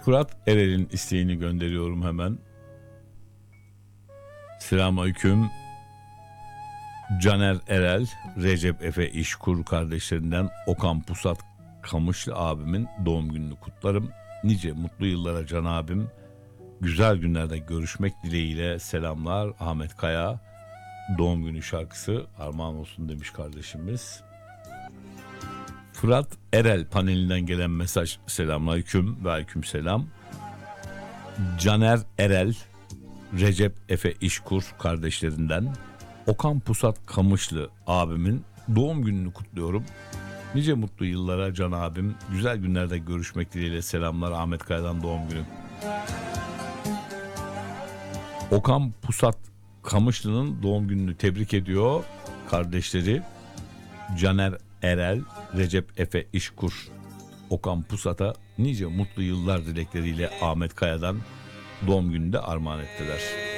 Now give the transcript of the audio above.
Fırat Erel'in isteğini gönderiyorum hemen. Selamünaleyküm. Caner Erel, Recep Efe İşkur kardeşlerinden Okan Pusat Kamışlı abimin doğum gününü kutlarım. Nice mutlu yıllara Can abim. Güzel günlerde görüşmek dileğiyle selamlar. Ahmet Kaya doğum günü şarkısı armağan olsun demiş kardeşimiz. Fırat Erel panelinden gelen mesaj. Selamünaleyküm ve aleykümselam. Caner Erel, Recep Efe İşkur kardeşlerinden Okan Pusat Kamışlı abimin doğum gününü kutluyorum. Nice mutlu yıllara Can abim. Güzel günlerde görüşmek dileğiyle selamlar. Ahmet Kaya'dan doğum günü. Okan Pusat Kamışlı'nın doğum gününü tebrik ediyor kardeşleri Caner Erel, Recep Efe İşkur, Okan Pusat'a nice mutlu yıllar dilekleriyle Ahmet Kaya'dan doğum gününde armağan ettiler.